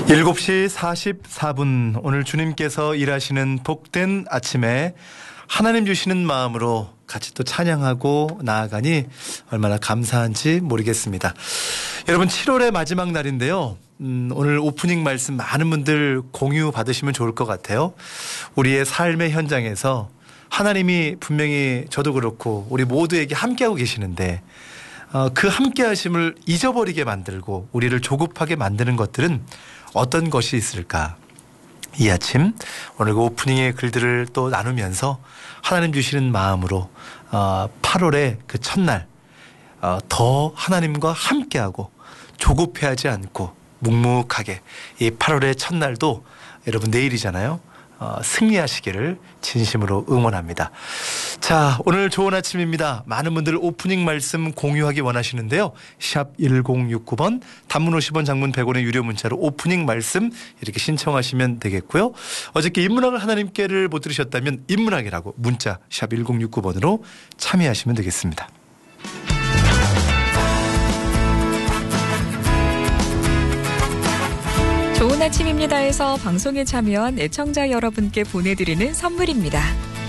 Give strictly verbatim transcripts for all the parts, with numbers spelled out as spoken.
일곱 시 사십사 분 오늘 주님께서 일하시는 복된 아침에 하나님 주시는 마음으로 같이 또 찬양하고 나아가니 얼마나 감사한지 모르겠습니다. 여러분 칠월의 마지막 날인데요. 음, 오늘 오프닝 말씀 많은 분들 공유 받으시면 좋을 것 같아요. 우리의 삶의 현장에서 하나님이 분명히 저도 그렇고 우리 모두에게 함께하고 계시는데 어, 그 함께하심을 잊어버리게 만들고 우리를 조급하게 만드는 것들은 어떤 것이 있을까? 이 아침 오늘 그 오프닝의 글들을 또 나누면서 하나님 주시는 마음으로 어, 팔월의 그 첫날 어, 더 하나님과 함께하고 조급해하지 않고 묵묵하게 이 팔월의 첫날도 여러분 내일이잖아요. 어, 승리하시기를 진심으로 응원합니다. 자, 오늘 좋은 아침입니다. 많은 분들 오프닝 말씀 공유하기 원하시는데요. 샵 일공육구 번 단문 오십 원 장문 백 원의 유료 문자로 오프닝 말씀 이렇게 신청하시면 되겠고요. 어저께 인문학을 하나님께를 못 들으셨다면 인문학이라고 문자 샵 일공육구 번으로 참여하시면 되겠습니다. 좋은 아침입니다에서 방송에 참여한 애청자 여러분께 보내드리는 선물입니다.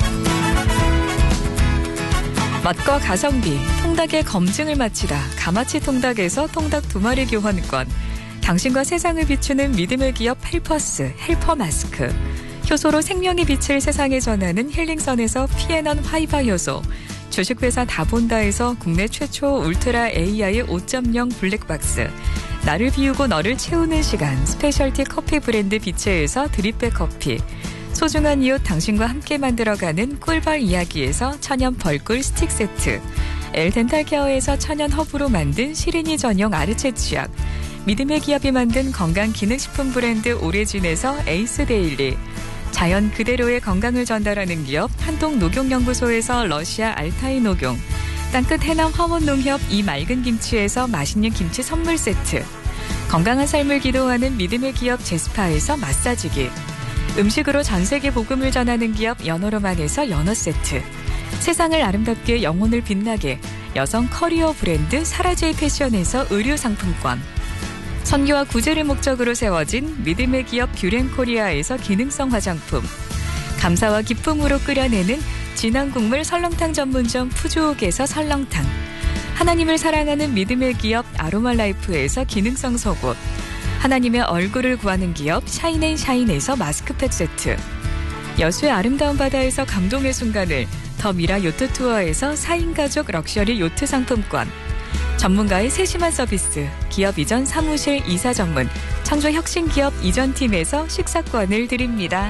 맛과 가성비, 통닭의 검증을 마치다 가마치 통닭에서 통닭 두 마리 교환권, 당신과 세상을 비추는 믿음의 기업 헬퍼스 헬퍼 마스크, 효소로 생명의 빛을 세상에 전하는 힐링선에서 피에넌 화이바 효소, 주식회사 다본다에서 국내 최초 울트라 에이아이 오 점 영 블랙박스, 나를 비우고 너를 채우는 시간 스페셜티 커피 브랜드 비체에서 드립백 커피, 소중한 이웃 당신과 함께 만들어가는 꿀벌 이야기에서 천연 벌꿀 스틱 세트, 엘덴탈케어에서 천연 허브로 만든 시린이 전용 아르체 치약, 믿음의 기업이 만든 건강기능식품 브랜드 오레진에서 에이스 데일리, 자연 그대로의 건강을 전달하는 기업 한동녹용연구소에서 러시아 알타이 녹용, 땅끝 해남 화원농협 이 맑은 김치에서 맛있는 김치 선물 세트, 건강한 삶을 기도하는 믿음의 기업 제스파에서 마사지기, 음식으로 전세계 복음을 전하는 기업 연어로만에서 연어 세트, 세상을 아름답게 영혼을 빛나게 여성 커리어 브랜드 사라제이 패션에서 의류 상품권, 선교와 구제를 목적으로 세워진 믿음의 기업 뷰렌코리아에서 기능성 화장품, 감사와 기쁨으로 끓여내는 진한 국물 설렁탕 전문점 푸주옥에서 설렁탕, 하나님을 사랑하는 믿음의 기업 아로마라이프에서 기능성 속옷, 하나님의 얼굴을 구하는 기업 샤인앤샤인에서 마스크팩 세트, 여수의 아름다운 바다에서 감동의 순간을 더 미라 요트 투어에서 사 인 가족 럭셔리 요트 상품권, 전문가의 세심한 서비스 기업 이전 사무실 이사 전문 창조 혁신기업 이전팀에서 식사권을 드립니다.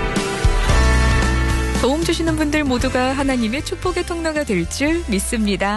도움 주시는 분들 모두가 하나님의 축복의 통로가 될 줄 믿습니다.